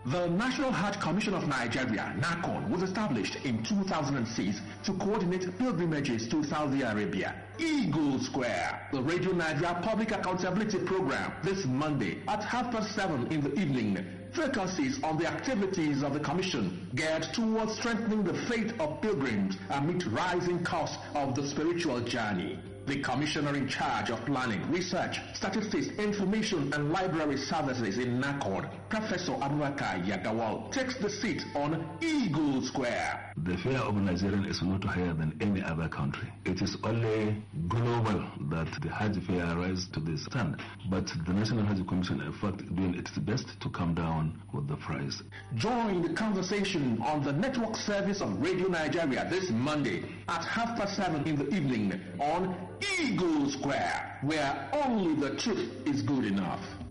The National Hajj Commission of Nigeria, NACON, was established in 2006 to coordinate pilgrimages to Saudi Arabia. Eagle Square, the Radio Nigeria Public Accountability Program, this Monday at 7:30 in the evening. Vacancies on the activities of the Commission geared towards strengthening the faith of pilgrims amid rising costs of the spiritual journey. The Commissioner in charge of Planning, Research, Statistics, Information and Library Services in NACON, Professor Abubakar Yagawal, takes the seat on Eagle Square. The fare of Nigerian is not higher than any other country. It is only global that the Hajj fare rises to this standard. But the National Hajj Commission, in fact, doing its best to come down with the price. Join the conversation on the network service of Radio Nigeria this Monday at 7:30 in the evening on Eagle Square, where only the truth is good enough.